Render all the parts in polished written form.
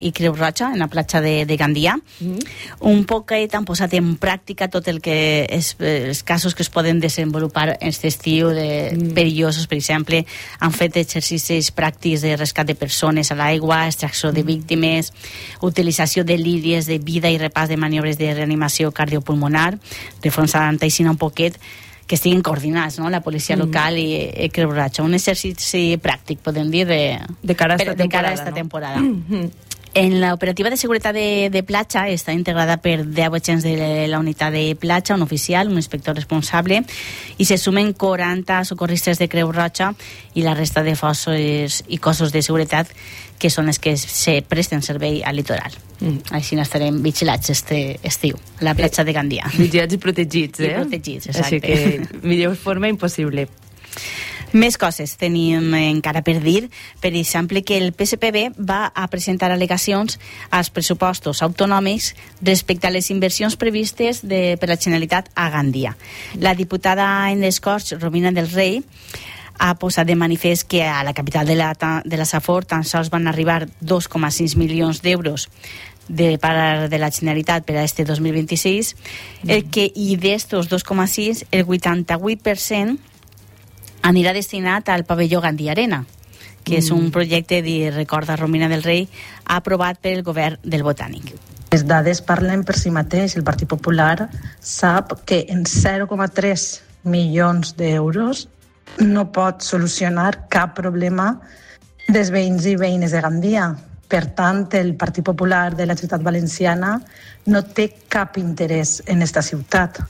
i Creu Roja, en la platja de Gandia. Un poquet han posat en pràctica tot el que és els casos que es poden desenvolupar en aquest estiu perillosos, per exemple. Han fet exercicis pràctics de rescat de persones a l'aigua, extracció de víctimes, utilització de línies de vida i repàs de maniobres de reanimació cardiopulmonar, reforçant així un poquet que estiguin coordinats, no? La policia local i Creu Roja. Un exercici pràctic, podem dir, de cara a esta temporada. En la operativa de seguretat de platja està integrada per 10 agents de la unitat de platja, un oficial, un inspector responsable, i se sumen 40 socorristes de Creu Roja i la resta de forces i cossos de seguretat que són els que se presten servei al litoral. Així estarem vigilats este estiu, a la platja de Gandia. Vigilats i protegits, I protegits, exacte. Així que millor forma impossible. Més coses tenim encara per dir. Per exemple, que el PSPB va a presentar al·legacions als pressupostos autonòmics respecte a les inversions previstes per la Generalitat a Gandia. La diputada en les Corts, Romina del Rei, ha posat de manifest que a la capital de la Safor tan sols van arribar 2,6 milions d'euros de part de la Generalitat per a este 2026, i d'estos 2,6, el 88% anirà destinat al pavelló Gandia Arena, que és un projecte, recorda Romina del Rei, aprovat pel govern del Botànic. Les dades parlen per si mateix. El Partit Popular sap que en 0,3 milions d'euros no pot solucionar cap problema dels veïns i veïnes de Gandia. Per tant, el Partit Popular de la ciutat valenciana no té cap interès en esta ciutat.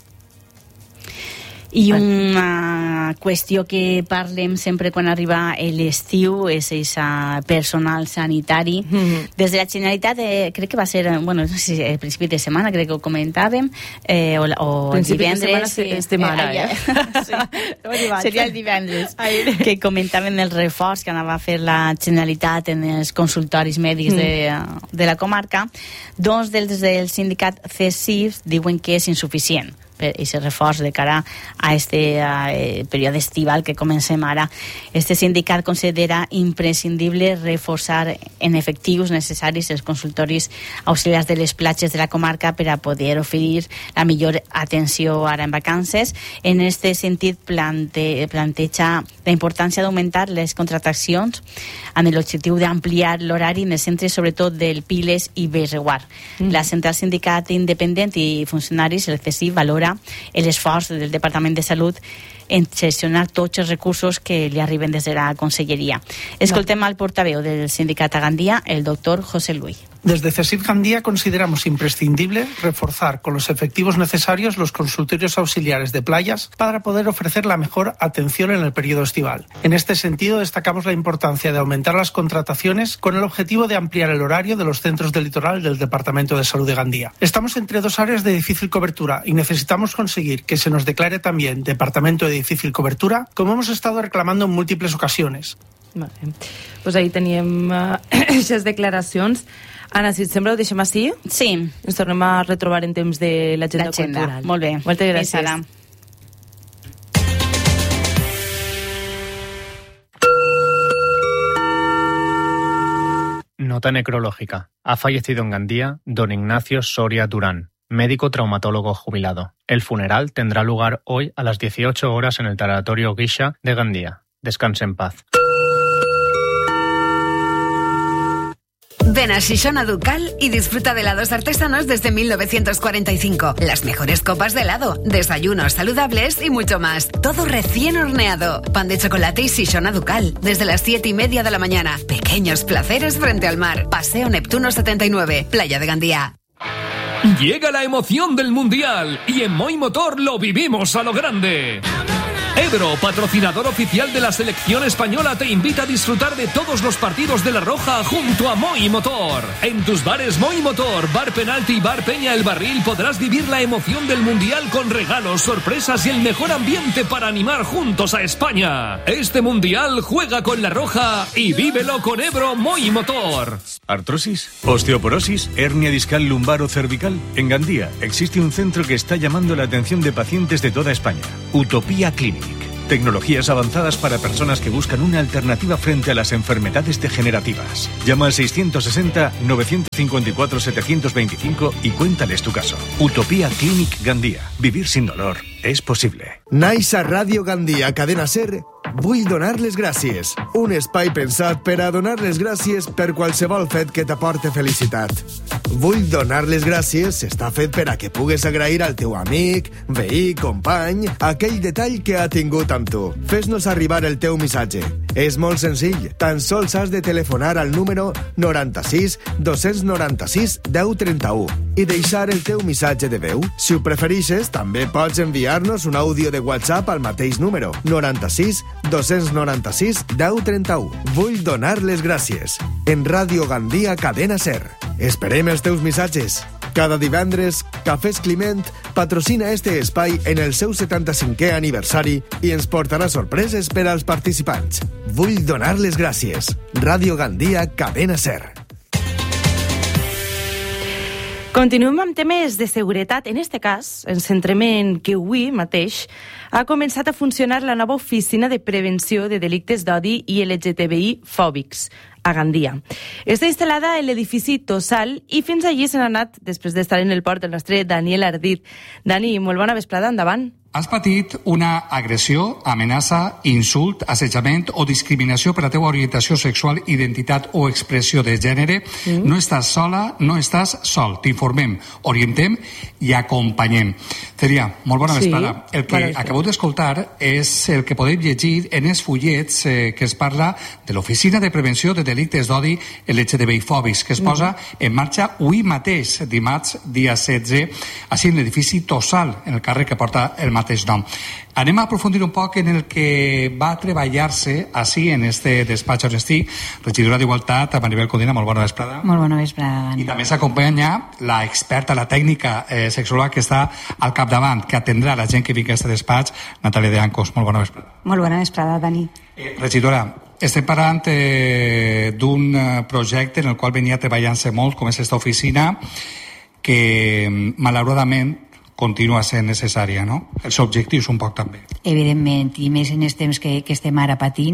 I una qüestió que parlem sempre quan arriba l'estiu és el personal sanitari. Des de la Generalitat, crec que va ser, bueno, no sé si al principi de setmana, crec que ho comentàvem, o divendres. Seria el divendres, que comentaven el reforç que anava a fer la Generalitat en els consultoris mèdics de la comarca. Doncs dels del sindicat CESIF diuen que és insuficient aquest reforç de cara a este període estival que comencem ara. Este sindicat considera imprescindible reforçar en efectius necessaris els consultoris auxiliars de les platges de la comarca per a poder oferir la millor atenció ara en vacances. En este sentit planteja la importància d'augmentar les contractacions amb l'objectiu d'ampliar l'horari en els centres, sobretot del Piles i Bellreguard. La Central Sindicat Independent i funcionaris, el CESIF, valora l'esforç del Departament de Salut en gestionar tots els recursos que li arriben des de la Conselleria. Escoltem al portaveu del sindicat a Gandia, el doctor José Luis. Desde CESIF Gandia consideramos imprescindible reforzar con los efectivos necesarios los consultorios auxiliares de playas para poder ofrecer la mejor atención en el periodo estival. En este sentido, destacamos la importancia de aumentar las contrataciones con el objetivo de ampliar el horario de los centros del litoral del Departamento de Salud de Gandia. Estamos entre dos áreas de difícil cobertura y necesitamos conseguir que se nos declare también Departamento de Difícil Cobertura, como hemos estado reclamando en múltiples ocasiones. Vale. Pues ahí teníem aquestes declaracions. Anna, si et sembla, ho deixem així? Sí. Ens tornem a retrobar en temps de l'agenda cultural. Molt bé. Moltes gràcies. Nota necrológica. Ha fallecido en Gandía don Ignacio Soria Durán, médico traumatólogo jubilado. El funeral tendrá lugar hoy a las 18 horas en el tanatorio Guisha de Gandía. Descanse en paz. Ven a Shishona Ducal y disfruta de helados artesanos desde 1945. Las mejores copas de helado, desayunos saludables y mucho más. Todo recién horneado. Pan de chocolate y Shishona Ducal. Desde las 7:30 de la mañana. Pequeños placeres frente al mar. Paseo Neptuno 79, Playa de Gandía. Llega la emoción del Mundial y en Moi Motor lo vivimos a lo grande. Ebro, patrocinador oficial de la selección española, te invita a disfrutar de todos los partidos de La Roja junto a Moi Motor. En tus bares Moi Motor, Bar Penalti y Bar Peña El Barril podrás vivir la emoción del Mundial con regalos, sorpresas y el mejor ambiente para animar juntos a España. Este Mundial juega con La Roja y vívelo con Ebro Moi Motor. ¿Artrosis? ¿Osteoporosis? ¿Hernia discal lumbar o cervical? En Gandía existe un centro que está llamando la atención de pacientes de toda España. Utopía Clinic. Tecnologías avanzadas para personas que buscan una alternativa frente a las enfermedades degenerativas. Llama al 660-954-725 y cuéntales tu caso. Utopía Clinic Gandia. Vivir sin dolor és possible. Naix a Ràdio Gandia, Cadena SER, vull donar les gràcies. Un espai pensat per a donar les gràcies per qualsevol fet que t'aporte felicitat. Vull donar les gràcies està fet per a que pugues agrair al teu amic, veí, company, aquell detall que ha tingut amb tu. Fes-nos arribar el teu missatge. És molt senzill. Tan sols has de telefonar al número 96 296 1031 i deixar el teu missatge de veu. Si ho preferixes, també pots enviar-nos un àudio de WhatsApp al mateix número 96 296 1031. Vull donar les gràcies. En Ràdio Gandia, Cadena SER. Esperem els teus missatges. Cada divendres, Cafès Climent patrocina este espai en el seu 75è aniversari i ens portarà sorpreses per als participants. Vull donar les gràcies. Ràdio Gandia, Cadena SER. Continuem amb temes de seguretat. En este cas, ens centrem en que avui mateix ha començat a funcionar la nova oficina de prevenció de delictes d'odi i LGTBI fòbics a Gandia. Està instal·lada en l'edifici Tossal i fins allí se n'ha anat, després d'estar en el port, el nostre Daniel Ardit. Dani, molt bona vesprada, endavant. Has patit una agressió, amenaça, insult, assetjament o discriminació per la teva orientació sexual, identitat o expressió de gènere? No estàs sola, no estàs sol. T'informem, orientem i acompanyem. Celia, molt bona vesprada. El que acabeu d'escoltar és el que podeu llegir en els fullets que es parla de l'Oficina de Prevenció de Delictes d'Odi LGTBI fòbics, que es posa en marxa avui mateix, dimarts, dia 16, així en l'edifici Tossal, en el carrer que porta el mateix nom. Anem a aprofundir un poc en el que va treballar-se així en este despatx on estic. Regidora d'Igualtat, Maribel Codina, molt bona vesprada. Molt bona vesprada, Dani. I també s'acompanya la experta, la tècnica sexòloga que està al capdavant, que atendrà la gent que vingui a aquest despatx, Natàlia de Ancos. Molt bona vesprada. Molt bona vesprada, Dani. Regidora, estem parlant d'un projecte en el qual venia treballant-se molt, com és aquesta oficina, que malauradament continua sent necessària, no? Els objectius un poc també. Evidentment, i més en els temps que estem ara patint,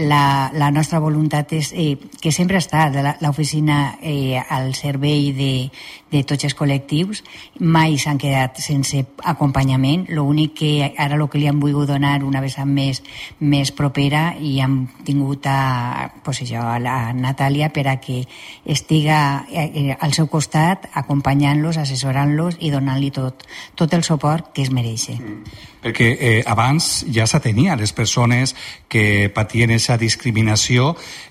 la nostra voluntat és que sempre ha estat l'oficina al servei de tots els col·lectius. Mai s'han quedat sense acompanyament. L'únic que ara el que li han volgut donar una vessant més propera i hem tingut a la Natàlia per a que estiga al seu costat acompanyant-los, assessorant-los i donant-li tot el suport que es mereix. Perquè abans ja s'atenia les persones que patien aquesta discriminació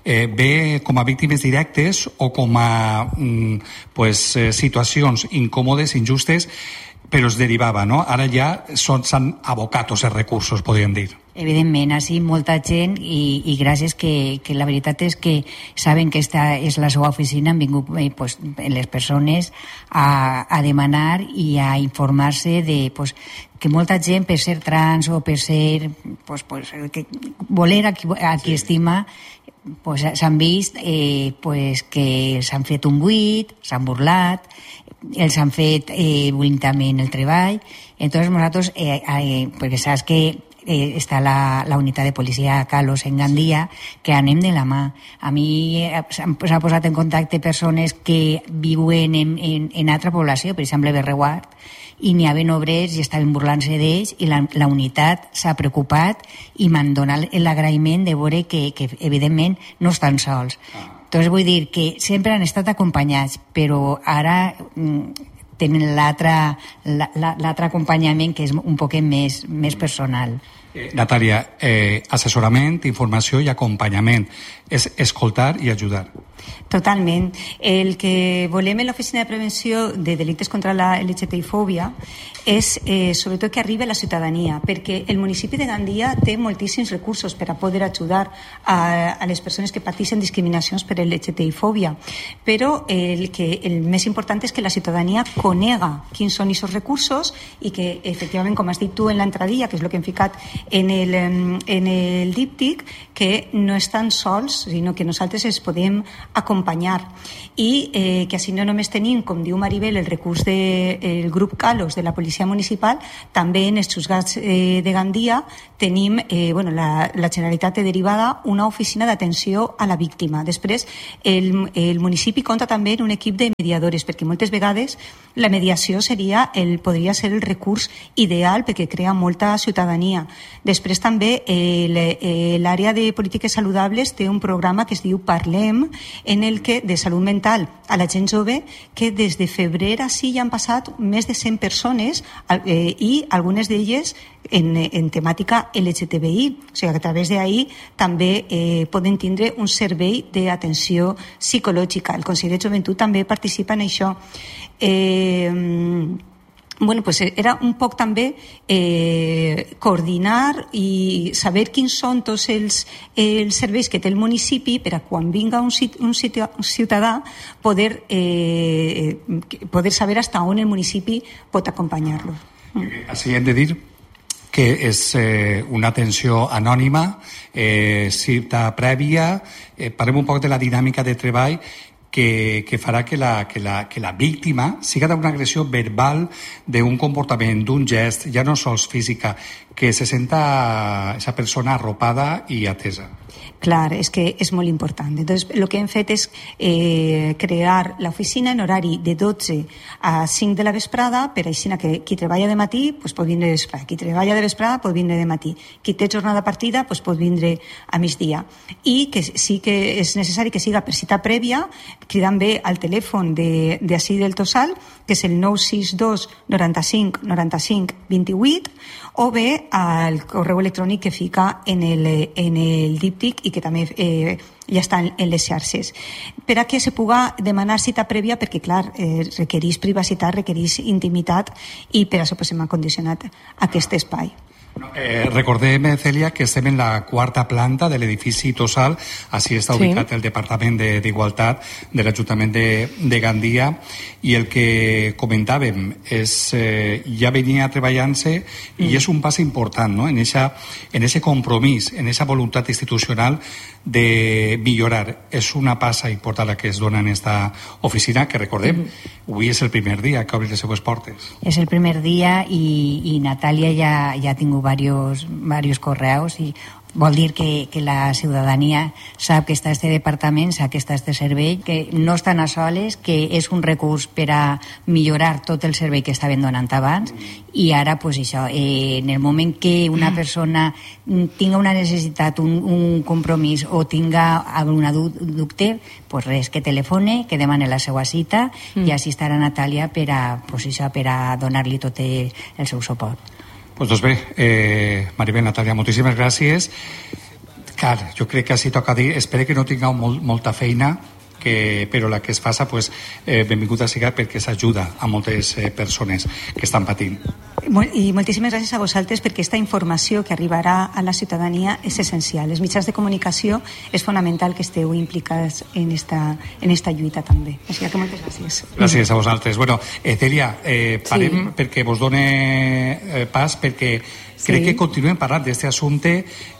bé com a víctimes directes o com a situacions incòmodes, injustes, però es derivava, no? Ara ja s'han abocat els recursos, podríem dir. Evidentment, així molta gent i gràcies que la veritat és que saben que esta és la seva oficina, han vingut les persones a demanar i a informar-se de que molta gent per ser trans o per ser voler a qui estima s'han vist que s'han fet un buit, s'han burlat, els han fet violentament el treball. Entonces nosaltres, perquè saps que està la unitat de policia a Calos en Gandia, que anem de la mà. A mi s'ha posat en contacte persones que viuen en altra població, per exemple Berreguard, i n'hi havia obrers i estaven burlant-se d'ells i la unitat s'ha preocupat i m'han donat l'agraïment de veure que evidentment no estan sols. Entonces vull dir que sempre han estat acompanyats, però ara tenen l'altre acompanyament que és un poc més personal. Natàlia, assessorament, informació i acompanyament és escoltar i ajudar. Totalment. El que volem en l'Oficina de Prevenció de Delictes contra la LGTBI-fòbia és sobretot que arribi a la ciutadania, perquè el municipi de Gandia té moltíssims recursos per a poder ajudar a les persones que pateixen discriminacions per LGTBI-fòbia, però el més important és que la ciutadania conega quins són aquests recursos i que, efectivament, com has dit tu en l'entradilla, que és el que hem ficat en el díptic, que no estan sols, sinó que nosaltres els podem acompanyar. I que així no només tenim, com diu Maribel, el recurs del grup Calos de la Policia Municipal, també en els juzgats de Gandia tenim, la Generalitat té derivada una oficina d'atenció a la víctima. Després, el municipi compta també en un equip de mediadores, perquè moltes vegades la mediació podria ser el recurs ideal perquè crea molta ciutadania. Després també l'àrea de polítiques saludables té un programa que es diu Parlem, en el que de salut mental a la gent jove, que des de febrer així ja han passat més de 100 persones i algunes d'elles en temàtica LGTBI. O sigui que a través d'ahir també poden tindre un servei d'atenció psicològica. El Consell de Joventut també participa en això. Era un poc també coordinar i saber quins són tots els serveis que té el municipi per a quan vinga un ciutadà poder saber fins on el municipi pot acompanyar-lo. Així hem de dir que és una atenció anònima, cita prèvia. Parlem un poc de la dinàmica de treball que farà que la víctima siga d'una agressió verbal, d'un comportament, d'un gest, ja no sols física, que se senta esa persona arropada i atesa. Clar, és que és molt important. Entonces, el que hem fet és crear l'oficina en horari de 12 a 5 de la vesprada, per així que qui treballa de matí pot vindre de vesprada, qui treballa de vesprada pot vindre de matí, qui té jornada partida pot vindre a migdia. I que sí que és necessari que siga per cita prèvia, cridant bé al telèfon d'ací del Tossal, que és el 962 95 95 28, o bé al correu electrònic que fica en el díptic i que també ja està en les xarxes. Per a que se puga demanar cita prèvia, perquè, clar, requereix privacitat, requereix intimitat, i per això hem condicionat aquest espai. Recordem, Cèlia, que estem en la quarta planta de l'edifici Tossal. Així està ubicat el Departament d'Igualtat de l'Ajuntament de Gandia, i el que comentàvem és ja venia treballant-se i és un pas important, no? en ese compromís, en esa voluntat institucional de millorar. És una passa important la que es dona en esta oficina, que recordem, avui és el primer dia que obri les seues portes. És el primer dia i Natàlia ja ha tingut varios correus i vol dir que la ciutadania sap que està este departament, sap que està este servei, que no estan a soles, que és un recurs per a millorar tot el servei que estaven donant abans, i ara, pues això, en el moment que una persona tinga una necessitat, un compromís o tinga alguna dubte, pues res, que telefone, que demane la seva cita, i així estarà Natàlia per a donar-li tot el seu suport. Doncs bé, Maribel, Natàlia, moltíssimes gràcies. Clar, jo crec que així toca dir, espero que no tingueu molta feina, però la que es faça, benvinguda siga, perquè s'ajuda a moltes persones que estan patint. I moltíssimes gràcies a vosaltres, perquè aquesta informació que arribarà a la ciutadania és essencial. Els mitjans de comunicació és fonamental que esteu implicats en esta lluita també. Així que moltes gràcies. Gràcies a vosaltres. Bueno, Cèlia, parem perquè vos done pas, perquè crec que continuem parlant d'aquest assumpte,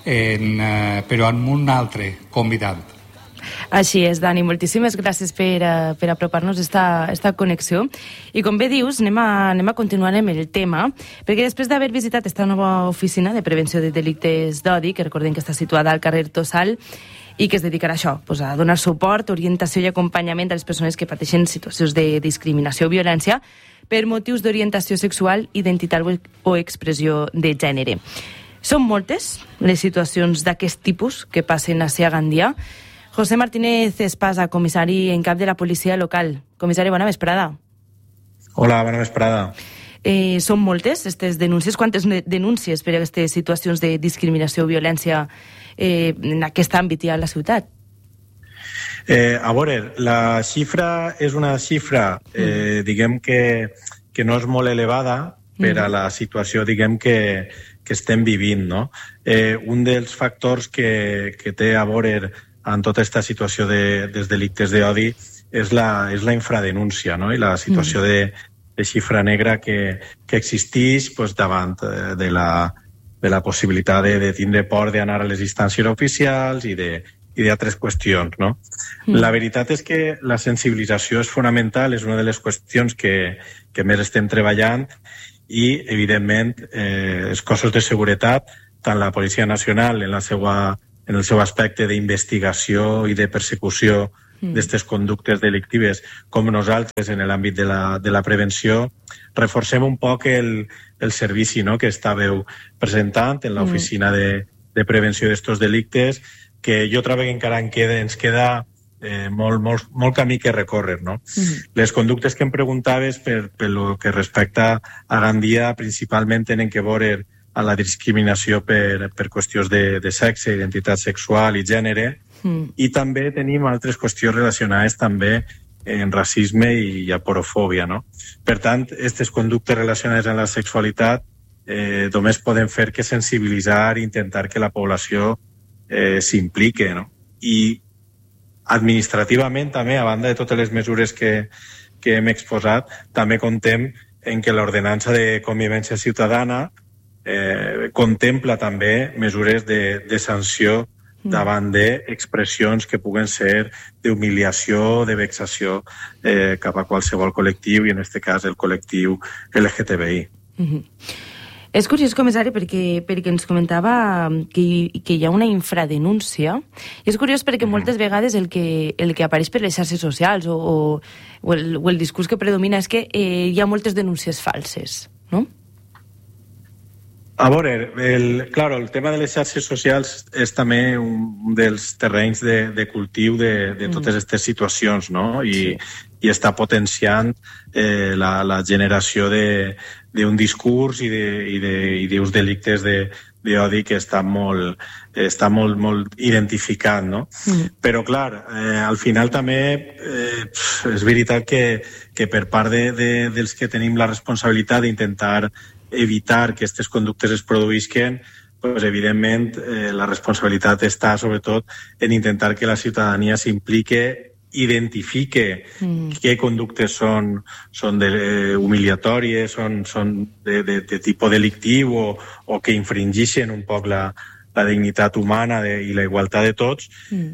però amb un altre convidat. Així és, Dani, moltíssimes gràcies per apropar-nos esta connexió. I com bé dius, anem a continuar amb el tema, perquè després d'haver visitat esta nova oficina de prevenció de delictes d'odi, que recordem que està situada al carrer Tossal, i que es dedicarà a això, a donar suport, orientació i acompanyament a les persones que pateixen situacions de discriminació o violència per motius d'orientació sexual, identitat o expressió de gènere. Són moltes les situacions d'aquest tipus que passen a Gandia. José Martínez Espasa, comissari en cap de la policia local. Comissari, bona vesprada. Hola, bona vesprada. Són moltes aquestes denúncies? Quantes denúncies per a aquestes situacions de discriminació o violència en aquest àmbit i a la ciutat? A veure, la xifra és una xifra, diguem que no és molt elevada per a la situació, diguem, que estem vivint, no? Un dels factors que té a veure en tota aquesta situació dels delictes d'odi és la infradenúncia, no? I la situació de xifra negra que existeix davant de la possibilitat de tindre por d'anar a les instàncies oficials i d'altres qüestions, no? La veritat és que la sensibilització és fonamental, és una de les qüestions que més estem treballant i, evidentment, els cossos de seguretat, tant la Policia Nacional en el seu aspecte d'investigació i de persecució d'aquestes conductes delictives, com nosaltres en l'àmbit de la prevenció, reforcem un poc el servici, no?, que estàveu presentant en l'oficina de prevenció d'estos delictes, que jo trobo que encara ens queda molt camí que recórrer, no? Les conductes que em preguntaves per lo que respecta a Gandia principalment tenen que veure a la discriminació per qüestions de sexe, identitat sexual i gènere, i també tenim altres qüestions relacionades també en racisme i aporofòbia, no? Per tant, aquestes conductes relacionades amb la sexualitat només poden fer que sensibilitzar i intentar que la població s'implique, no? I administrativament també, a banda de totes les mesures que hem exposat, també contem en que l'ordenança de convivència ciutadana contempla també mesures de sanció davant d'expressions que puguen ser d'humiliació, de vexació cap a qualsevol col·lectiu, i en aquest cas el col·lectiu LGTBI. És curiós, comissari, perquè ens comentava que hi ha una infradenúncia. I és curiós perquè moltes vegades el que apareix per les xarxes socials o el discurs que predomina és que hi ha moltes denúncies falses, no? A veure, el tema de les xarxes socials és també un dels terrenys de cultiu de totes aquestes situacions, no? I està potenciant la generació d'un discurs i d'uns delictes d'odi que està molt identificat, no? Però, clar, al final també és veritat que per part dels que tenim la responsabilitat d'intentar evitar que aquestes conductes es produïsquen, doncs, evidentment, la responsabilitat està, sobretot, en intentar que la ciutadania s'implique, identifique què conductes són humiliatòries, són de tipus delictiu o que infringeixen un poc la dignitat humana i la igualtat de tots.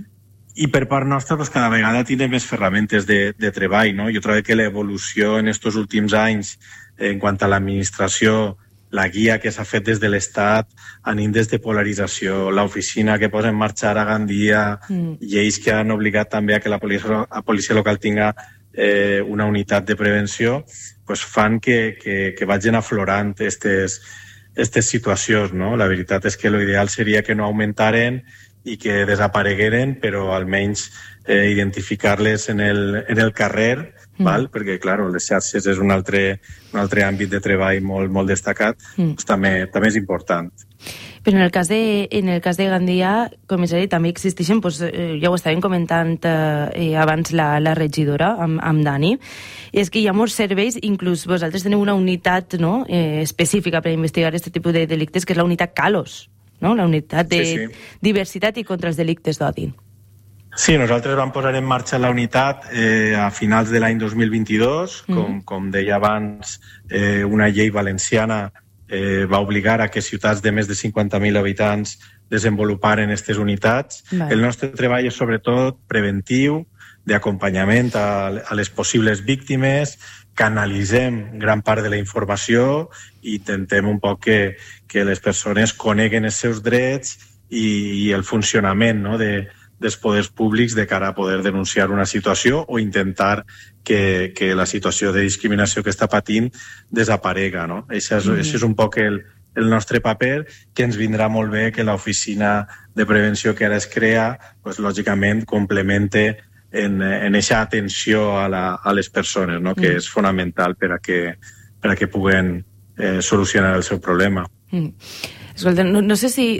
I per part nostra, doncs, cada vegada tindrem més ferramentes de treball, no? Jo trobo que l'evolució en aquests últims anys en quant a l'administració, la guia que s'ha fet des de l'Estat en índex de polarització, l'oficina que posa en marxa a Gandia, lleis que han obligat també a que la policia local tinga una unitat de prevenció, doncs fan que vagin aflorant aquestes situacions, no? La veritat és que l'ideal seria que no augmentaren i que desaparegueren, però almenys identificar-les en el carrer, perquè, clar, les xarxes és un altre àmbit de treball molt destacat, doncs també és important. Però en el cas de Gandia, comissari, també existeixen, ja ho estàvem comentant abans la regidora, amb Dani, és que hi ha molts serveis, inclús vosaltres teniu una unitat específica per investigar aquest tipus de delictes, que és la unitat CALOS, no? La unitat de diversitat i contra els delictes d'odi. Sí, nosaltres vam posar en marxa la unitat a finals de l'any 2022. Com deia abans, una llei valenciana va obligar a que ciutats de més de 50.000 habitants desenvoluparen aquestes unitats. El nostre treball és sobretot preventiu, d'acompanyament a les possibles víctimes, canalitzem gran part de la informació i intentem un poc que les persones coneguen els seus drets i el funcionament, no?, dels poders públics de cara a poder denunciar una situació o intentar que la situació de discriminació que està patint desaparega, no? Això és un poc el nostre paper, que ens vindrà molt bé que l'oficina de prevenció que ara es crea, doncs, lògicament, complemente en aquesta atenció a les persones, no? Que és fonamental per a que puguen solucionar el seu problema. Escolta, no sé si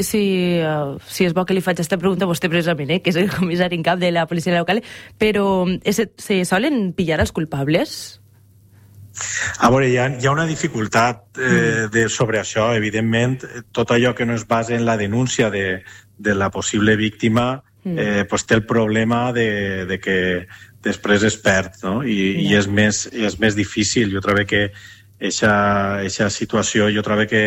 és bo que li faig aquesta pregunta a vostè precisament, que és el comissari en cap de la policia local, però se solen pillar els culpables? A veure, hi ha una dificultat sobre això. Evidentment, tot allò que no es basa en la denúncia de la possible víctima pues té el problema de que després es perd, no? I és més difícil. Jo trobo que aquesta situació, jo trobo que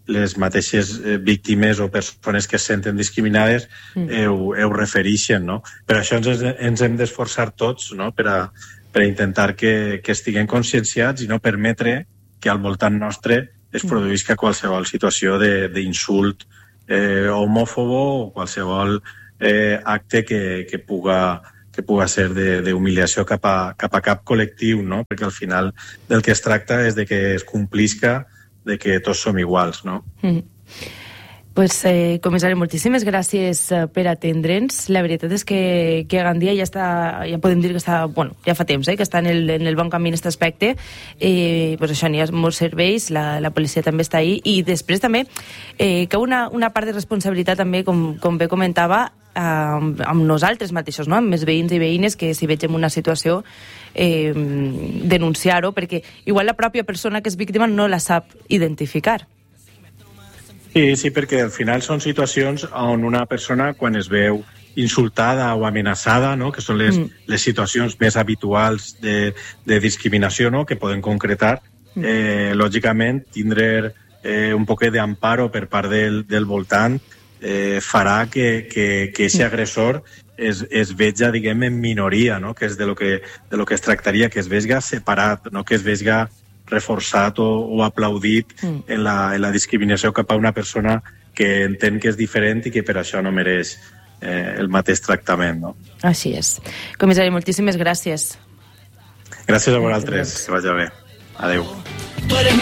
les mateixes víctimes o persones que es senten discriminades ho refereixen, no? Per això ens hem d'esforçar tots, no? per intentar que estiguem conscienciats i no permetre que al voltant nostre es produïsca qualsevol situació d'insult homòfobo o qualsevol acte que puga ser d'humiliació cap a cap col·lectiu, no? Perquè al final del que es tracta és de que es complisca de que tots som iguals, no? Pues, comissari, moltíssimes gràcies per atendre'ns. La veritat és que Gandia ja podem dir que està, bueno, ja fa temps, que està en el bon camí en aquest aspecte. Pues això, n'hi ha molts serveis, la policia també està ahí, i després també que una part de responsabilitat també, com bé comentava, amb nosaltres mateixos, no? Amb els veïns i veïnes, que si veiem una situació denunciar-ho, perquè igual la pròpia persona que és víctima no la sap identificar. Sí, perquè al final són situacions on una persona, quan es veu insultada o amenaçada, no? Que són les situacions més habituals de discriminació, no? Que poden concretar, lògicament tindre un poquet d'amparo per part del voltant farà que aquest agressor es veja, diguem, en minoria, no? Que és de lo que es tractaria, que es veja separat, no que es veja reforçat o aplaudit en la discriminació cap a una persona que entén que és diferent i que per això no mereix el mateix tractament, no? Així és. Comissari, moltíssimes gràcies. Gràcies a vosaltres, que vagi bé. Adéu.